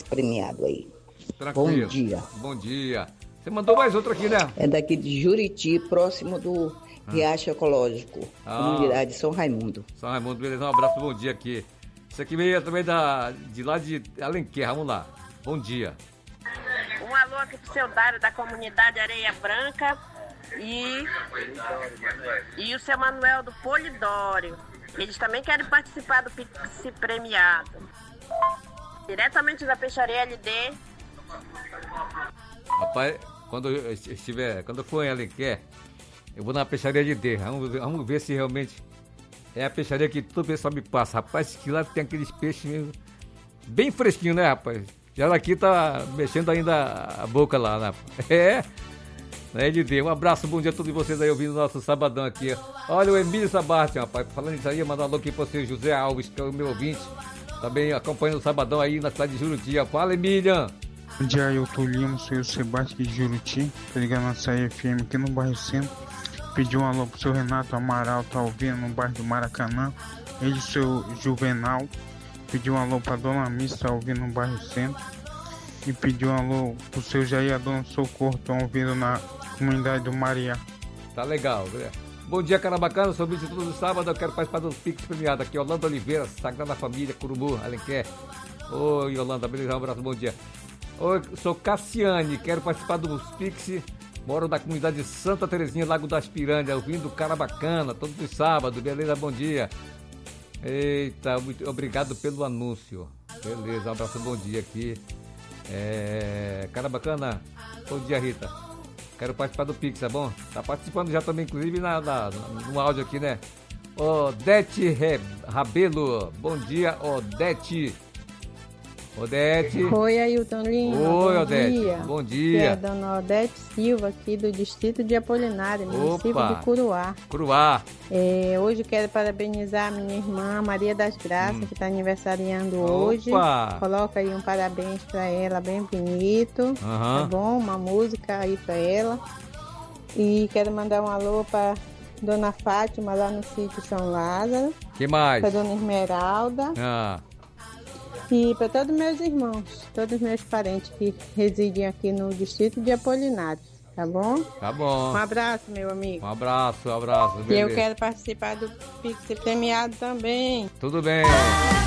premiado aí. Tranquilo. Bom dia. Bom dia. Você mandou mais outro aqui, né? É daqui de Juriti, próximo do Riacho Ecológico, comunidade São Raimundo. São Raimundo, beleza? Um abraço, bom dia aqui. Isso aqui veio também de lá de Alenquer, vamos lá. Bom dia. Um alô aqui pro seu Dário da comunidade Areia Branca e o seu Manuel do Polidório. Eles também querem participar do Pix premiado. Diretamente da Peixaria LD. Rapaz, quando eu for em Alenquer, eu vou na Peixaria LD. Vamos ver se realmente é a peixaria que todo pessoal me passa. Rapaz, que lá tem aqueles peixes bem fresquinhos, né, rapaz? Já daqui tá mexendo ainda a boca lá, né? Na LD. Um abraço, bom dia a todos vocês aí ouvindo o nosso sabadão aqui. Olha o Emílio Sabastião, rapaz. Falando isso aí, mandar um alô aqui pro seu José Alves, que é o meu ouvinte. Também acompanhando o sabadão aí na cidade de Juruti. Fala, Emília. Bom dia, eu tô Lima, sou o Sebastião de Juruti. Tô ligando na Saia FM aqui no bairro Centro. Pedi um alô pro seu Renato Amaral, tá ouvindo no bairro do Maracanã. Ele, seu Juvenal. Pediu um alô pra Dona Missa, tá ouvindo no bairro Centro. E pediu um alô pro seu Jair e a Dona Socorro, estão ouvindo na comunidade do Mariá. Tá legal, né? Bom dia, cara bacana, sou vídeo todo sábado, eu quero participar do Pix premiado aqui, Yolanda Oliveira, Sagrada Família, Curubu, Alenquer. Oi, Yolanda, beleza, um abraço, bom dia. Oi, sou Cassiane, quero participar do Pix, moro na comunidade Santa Terezinha, Lago das Piranhas, ouvindo cara bacana, todos os sábados, beleza, bom dia. Eita, muito obrigado pelo anúncio. Beleza, um abraço, bom dia aqui. Cara bacana, bom dia, Rita. Quero participar do Pix, tá bom? Tá participando já também, inclusive, no áudio aqui, né? Odete Rabelo, bom dia, Odete. Odete. Oi, Ailton Lima. Oi, bom Odete. Dia. Bom dia. É a dona Odete Silva, aqui do distrito de Apolinária, município de Curuá. Curuá. Hoje quero parabenizar a minha irmã Maria das Graças, que está aniversariando hoje. Coloca aí um parabéns para ela, bem bonito. Tá bom? Uma música aí para ela. E quero mandar um alô para Dona Fátima, lá no sítio São Lázaro. Que mais? Para Dona Esmeralda. E para todos meus irmãos, todos meus parentes que residem aqui no distrito de Apolinário, tá bom? Tá bom. Um abraço, meu amigo. Um abraço. E eu quero participar do Pix premiado também. Tudo bem.